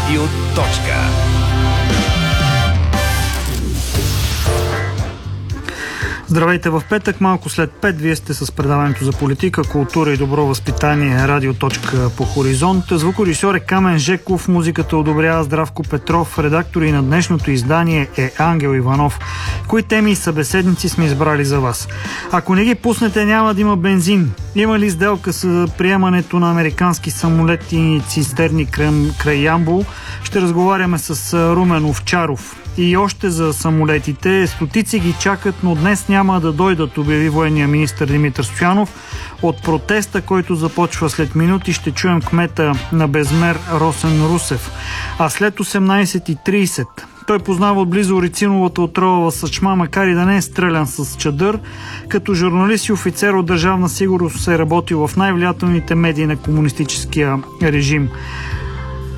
Радио. Здравейте, в петък, малко след 5, вие сте с предаването за политика, култура и добро възпитание Радио. По хоризонт. Звукорежисьор е Камен Жеков, музиката одобрява Здравко Петров, редактори на днешното издание е Ангел Иванов. Кои теми и събеседници сме избрали за вас? Ако не ги пуснете, няма да има бензин. Има ли сделка с приемането на американски самолети и цистерни край Ямбол? Ще разговаряме с Румен Овчаров. И още за самолетите. Стотици ги чакат, но днес няма да дойдат, обяви военния министър Димитър Стоянов. От протеста, който започва след минути, ще чуем кмета на Безмер Росен Русев. А след 18:30 той познава отблизо Рициновата отрова съчма, макар и да не е стрелян с чадър. Като журналист и офицер от Държавна сигурност е работил в най-влиятелните медии на комунистическия режим.